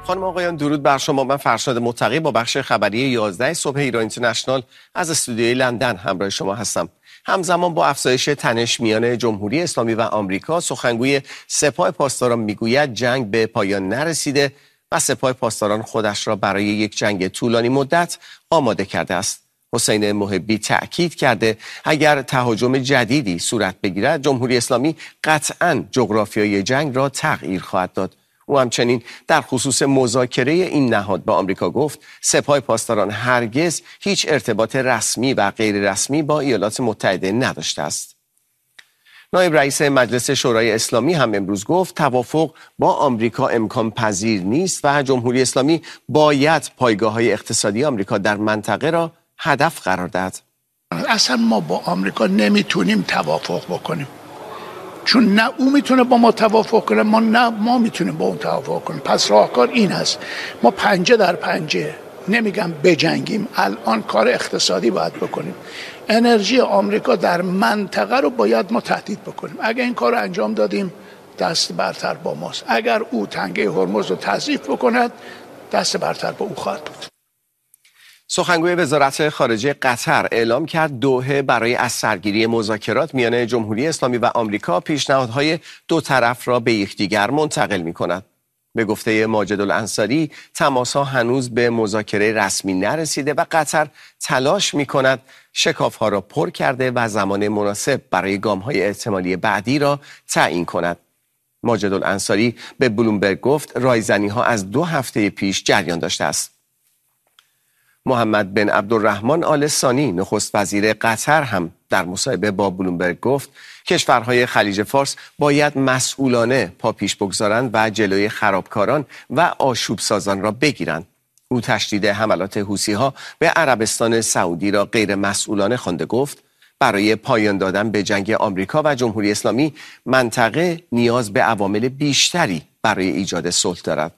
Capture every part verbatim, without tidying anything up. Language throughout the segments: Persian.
خانم آقایان درود بر شما. من فرشاد متقی با بخش خبری یازده صبح ایران اینترنشنال از استودیوی لندن همراه شما هستم. همزمان با افزایش تنش میان جمهوری اسلامی و آمریکا، سخنگوی سپاه پاسداران میگوید جنگ به پایان نرسیده و سپاه پاسداران خودش را برای یک جنگ طولانی مدت آماده کرده است. حسین محبی تأکید کرده اگر تهاجم جدیدی صورت بگیرد، جمهوری اسلامی قطعاً جغرافیای جنگ را تغییر خواهد داد. او همچنین در خصوص مذاکره این نهاد با آمریکا گفت سپاه پاسداران هرگز هیچ ارتباط رسمی و غیر رسمی با ایالات متحده نداشته است. نایب رئیس مجلس شورای اسلامی هم امروز گفت توافق با آمریکا امکان پذیر نیست و جمهوری اسلامی باید پایگاه‌های اقتصادی آمریکا در منطقه را هدف قرار دهد. اصلا ما با آمریکا نمیتونیم توافق بکنیم، چون نه او میتونه با ما توافق کنه، ما نه ما میتونیم با اون توافق کنیم. پس راهکار این هست، ما پنجه در پنجه، نمیگم بجنگیم، الان کار اقتصادی باید بکنیم. انرژی آمریکا در منطقه رو باید ما تهدید بکنیم. اگر این کار رو انجام دادیم دست برتر با ماست. اگر او تنگه هرمز رو تضعیف بکند دست برتر با او خواهد بود. سخنگوی وزارت خارجه قطر اعلام کرد دوحه برای از سرگیری مذاکرات میان جمهوری اسلامی و آمریکا پیشنهادهای دو طرف را به یکدیگر منتقل می کند. به گفته ماجد الانصاری تماس‌ها هنوز به مذاکره رسمی نرسیده و قطر تلاش می کند شکاف‌ها را پر کرده و زمان مناسب برای گام‌های احتمالی بعدی را تعیین کند. ماجد الانصاری به بلومبرگ گفت رایزنی‌ها از دو هفته پیش جریان داشته است. محمد بن عبدالرحمن آل ثانی نخست وزیر قطر هم در مصاحبه با بلومبرگ گفت کشورهای خلیج فارس باید مسئولانه پا پیش بگذارند و جلوی خرابکاران و آشوب سازان را بگیرند. او تشدید حملات حوثی‌ها به عربستان سعودی را غیر مسئولانه خوانده. گفت برای پایان دادن به جنگ آمریکا و جمهوری اسلامی منطقه نیاز به عوامل بیشتری برای ایجاد صلح دارد.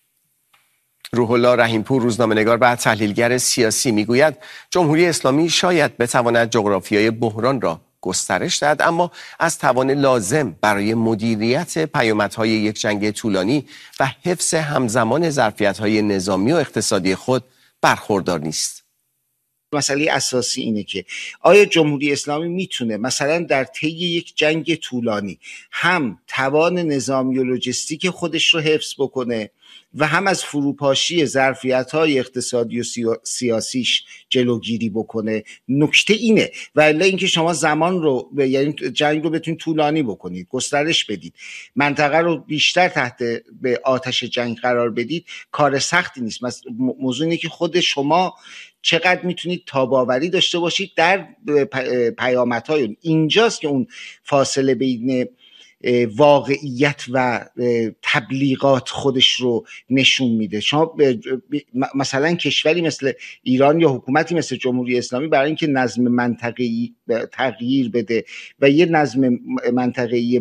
روح الله رحیمپور روزنامه‌نگار و تحلیلگر سیاسی میگوید جمهوری اسلامی شاید بتواند جغرافیای بحران را گسترش دهد، اما از توان لازم برای مدیریت پیامدهای یک جنگ طولانی و حفظ همزمان ظرفیت‌های نظامی و اقتصادی خود برخوردار نیست. مسئله اساسی اینه که آیا جمهوری اسلامی میتونه مثلا در طی یک جنگ طولانی هم توان نظامی و لوجستیک خودش رو حفظ بکنه و هم از فروپاشی ظرفیت‌های اقتصادی و سیاسیش جلوگیری بکنه. نکته اینه، و الا اینکه شما زمان رو یعنی جنگ رو بتونید طولانی بکنید، گسترش بدید، منطقه رو بیشتر تحت به آتش جنگ قرار بدید، کار سختی نیست. موضوع اینه که خود شما چقدر میتونید تاباوری داشته باشید در پیامدهای. اینجاست که اون فاصله بین واقعیت و تبلیغات خودش رو نشون میده. شما مثلا کشوری مثل ایران یا حکومتی مثل جمهوری اسلامی برای اینکه نظم منطقه‌ای تغییر بده و یه نظم منطقه‌ای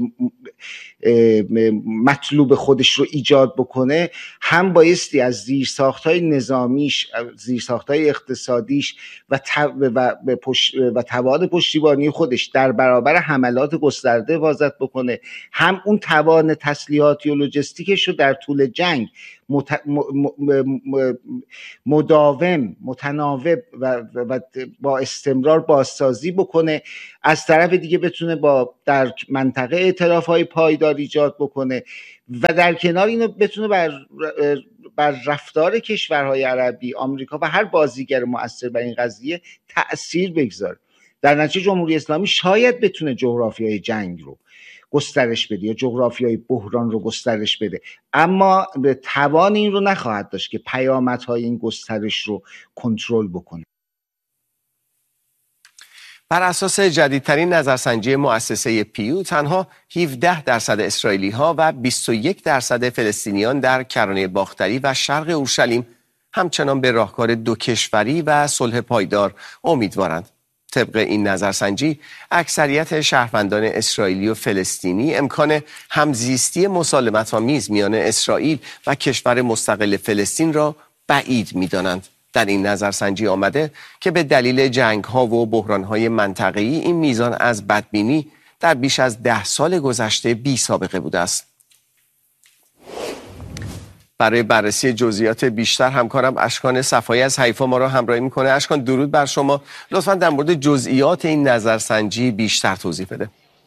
مطلوب خودش رو ایجاد بکنه، هم بایستی از زیرساخت‌های نظامیش، زیرساخت‌های اقتصادیش و و و توان پشتیبانی خودش در برابر حملات گسترده حفاظت بکنه، هم اون توان تسلیحاتی و لوجستیکش رو در طول جنگ مت... م... م... مداوم، متناوب و... و با استمرار بازسازی بکنه. از طرف دیگه بتونه با در منطقه ائتلاف‌های پایدار ایجاد بکنه و در کنار اینو بتونه بر بر رفتار کشورهای عربی، آمریکا و هر بازیگر مؤثر بر این قضیه تأثیر بگذاره. در نتیجه جمهوری اسلامی شاید بتونه جغرافیای جنگ رو گسترش بده یا جغرافیای بحران رو گسترش بده، اما به توان این رو نخواهد داشت که پیامدهای این گسترش رو کنترل بکنه. بر اساس جدیدترین نظرسنجی مؤسسه پیو، تنها هفده درصد اسرائیلی ها و بیست و یک درصد فلسطینیان در کرانه باختری و شرق اورشلیم همچنان به راهکار دو کشوری و صلح پایدار امیدوارند. طبق این نظرسنجی اکثریت شهروندان اسرائیلی و فلسطینی امکان همزیستی مسالمت‌آمیز میان اسرائیل و کشور مستقل فلسطین را بعید می‌دانند. در این نظرسنجی آمده که به دلیل جنگ‌ها و بحران‌های منطقه‌ای این میزان از بدبینی در بیش از ده سال گذشته بی سابقه بوده است. برای بررسی جزئیات بیشتر همکارم اشکان صفایی از حیفا ما را همراهی میکنه. اشکان درود بر شما. لطفاً در مورد جزئیات این نظرسنجی بیشتر توضیح بده.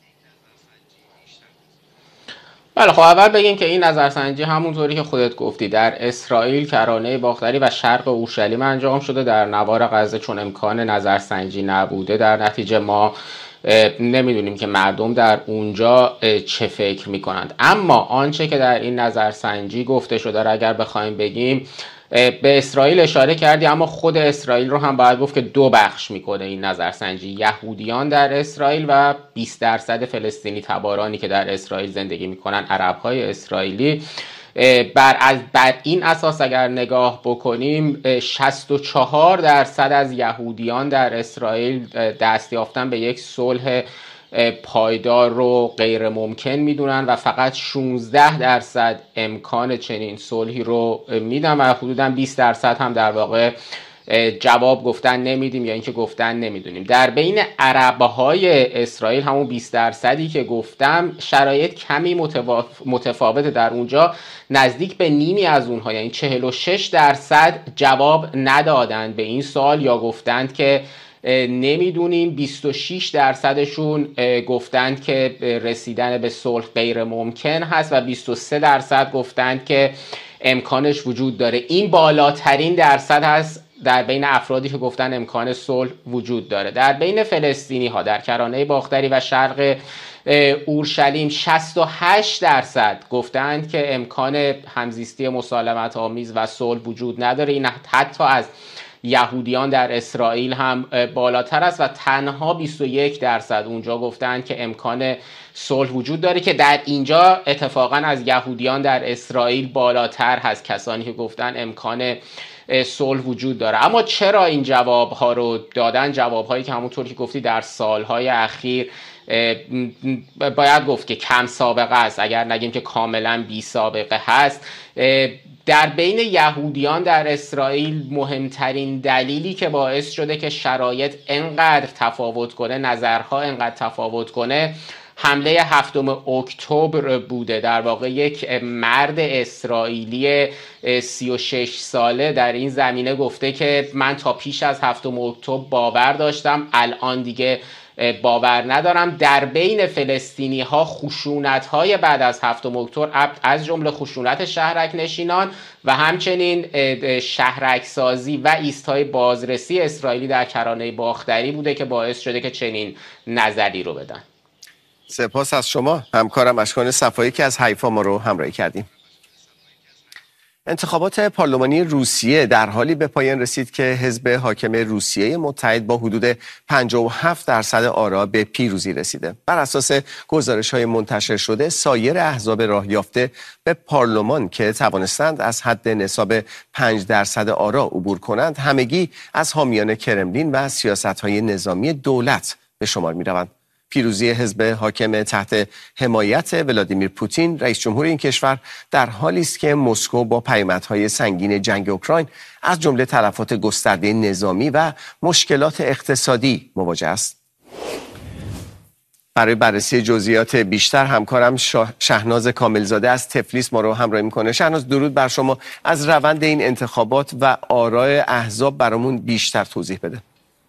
بله خب اول بگیم که این نظرسنجی همونطوری که خودت گفتی در اسرائیل، کرانه باختری و شرق اورشلیم انجام شده. در نوار غزه چون امکان نظرسنجی نبوده، در نتیجه ما نمیدونیم که مردم در اونجا چه فکر میکنند. اما آنچه که در این نظرسنجی گفته شده را اگر بخوایم بگیم، به اسرائیل اشاره کردی، اما خود اسرائیل رو هم باید گفت که دو بخش میکنه این نظرسنجی: یهودیان در اسرائیل و بیست درصد فلسطینی تبارانی که در اسرائیل زندگی میکنن، عربهای اسرائیلی. بر, از بر این اساس اگر نگاه بکنیم، شصت و چهار درصد از یهودیان در اسرائیل دست یافتن به یک صلح پایدار رو غیر ممکن میدونن و فقط شانزده درصد امکان چنین صلحی رو میدن و حدوداً بیست درصد هم در واقع جواب گفتن نمیدیم یا اینکه گفتن نمیدونیم. در بین عربهای اسرائیل، همون بیست درصدی که گفتم، شرایط کمی متفاوته. در اونجا نزدیک به نیمی از اونها، یعنی چهل و شش درصد جواب ندادن به این سوال یا گفتند که نمیدونیم. بیست و شش درصدشون گفتند که رسیدن به صلح غیر ممکن هست و بیست و سه درصد گفتند که امکانش وجود داره. این بالاترین درصد هست در بین افرادی که گفتن امکان صلح وجود داره. در بین فلسطینی ها در کرانه باختری و شرق اورشلیم، شصت و هشت درصد گفتند که امکان همزیستی مسالمت آمیز و صلح وجود نداره. این حتی از یهودیان در اسرائیل هم بالاتر است و تنها بیست و یک درصد اونجا گفتند که امکان صلح وجود داره، که در اینجا اتفاقا از یهودیان در اسرائیل بالاتر هست کسانی که گفتن امکان صلح وجود داره. اما چرا این جواب ها رو دادن؟ جواب هایی که همونطور که گفتی در سالهای اخیر باید گفت که کم سابقه است، اگر نگیم که کاملا بی سابقه هست. در بین یهودیان در اسرائیل مهمترین دلیلی که باعث شده که شرایط انقدر تفاوت کنه، نظرها انقدر تفاوت کنه، حمله هفتم اکتبر بوده. در واقع یک مرد اسرائیلی سی و شش ساله در این زمینه گفته که من تا پیش از هفتم اکتبر باور داشتم، الان دیگه باور ندارم. در بین فلسطینی ها خشونت های بعد از هفتم اکتبر، از جمله خشونت شهرک نشینان و همچنین شهرک سازی و ایستای بازرسی اسرائیلی در کرانه باختری بوده که باعث شده که چنین نظری رو بدن. سپاس از شما همکارم اشکان صفایی که از حیفا ما رو همراهی کردیم. انتخابات پارلمانی روسیه در حالی به پایان رسید که حزب حاکم روسیه متحد با حدود پنجاه و هفت درصد آرا به پیروزی رسیده. بر اساس گزارش‌های منتشر شده، سایر احزاب راه یافته به پارلمان که توانستند از حد نصاب پنج درصد آرا عبور کنند، همگی از حامیان کرملین و سیاست‌های نظامی دولت به شمار می‌روند. پیروزی حزب حاکم تحت حمایت ولادیمیر پوتین رئیس جمهور این کشور در حالی است که مسکو با پیامدهای سنگین جنگ اوکراین از جمله تلفات گسترده نظامی و مشکلات اقتصادی مواجه است. برای بررسی جزئیات بیشتر همکارم شهناز کاملزاده از تفلیس ما رو همراهی میکنه. شهناز درود بر شما. از روند این انتخابات و آرای احزاب برامون بیشتر توضیح بده.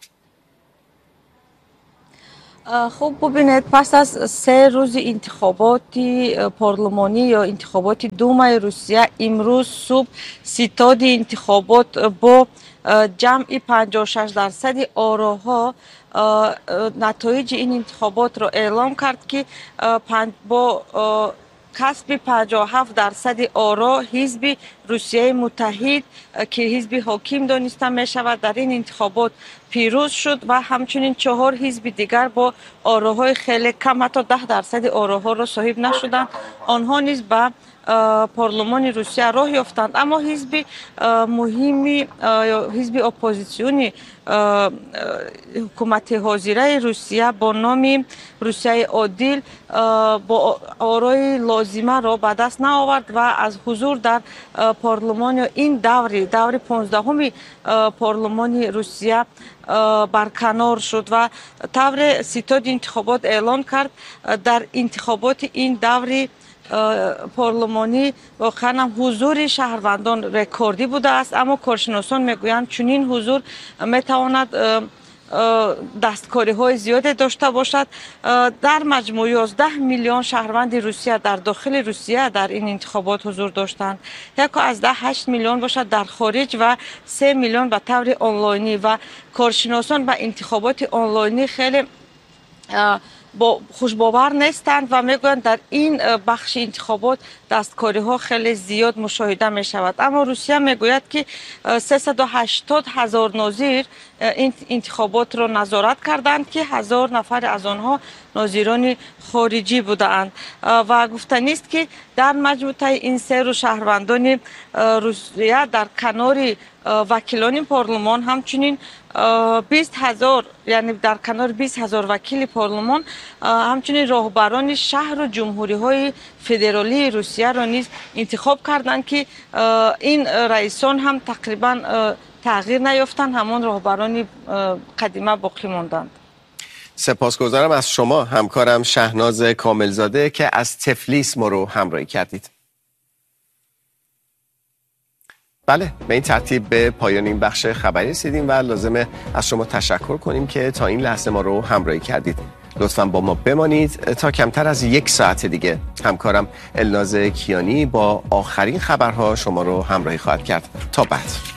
خب ببینید، پس از سه روز انتخاباتی پارلمانی یا انتخابات دومای روسیه، امروز صبح ستاد انتخابات با جمع پنجاه و شش درصد آراها نتایج این انتخابات را اعلام کرد که با کسب پنجاه و هفت درصد آرا حزب روسیه متحد که حزب حاکم دانسته می شود در این انتخابات پیروز شد و همچنین چهار حزب دیگر با آراهای خیلی کم، حتی ده درصد آراها را صاحب نشدند، آنها نیز به پارلمان روسیه راه یافتند. اما حزب مهمی یا حزب اپوزیسیونی حکومت حاضره روسیه با نام روسیه عادل با آرای لازمه را به دست نآورد و از حضور در پارلمان یا این دوری دور پانزدهم پارلمان روسیه برکنار شد و طور ستاد انتخابات اعلان کرد در انتخابات این دوری پارلمانی واقعا هم حضور شهروندان رکوردی بوده است، اما کارشناسان میگویند چنین حضور میتواند دستکاری های زیادی داشته باشد. در مجموع یازده میلیون شهروند روسیه در داخل روسیه در این انتخابات حضور داشتند، یک از ده هشت میلیون باشد در خارج و سه میلیون به طور آنلاینی. و کارشناسان به انتخابات آنلاینی خیلی با خوشباور نیستند و میگویند در این بخش انتخابات دستکاری ها خیلی زیاد مشاهده می شود. اما روسیه میگوید که سیصد و هشتاد هزار ناظر این انتخابات را نظارت کردند که هزار نفر از آنها ناظران خارجی بودند و گفتنی است که در مجموع این سیر و شهروندان روسیه در کنار وکیلان پارلمان همچنین بیست هزار، یعنی در کنار بیست هزار وکیل پارلمان همچنین راهبران شهر و جمهوری های فدرالی روسیه را نیز انتخاب کردند که این رئیسان هم تقریبا تغییر نیافتند، همون راهبران قدیمه باقی ماندند. سپاسگزارم از شما همکارم شهناز کاملزاده که از تفلیس ما رو همراهی کردید. بله، به این ترتیب به پایان این بخش خبری رسیدیم و لازمه از شما تشکر کنیم که تا این لحظه ما رو همراهی کردید. لطفاً با ما بمانید تا کمتر از یک ساعت دیگه همکارم الناز کیانی با آخرین خبرها شما رو همراهی خواهد کرد. تا بعد.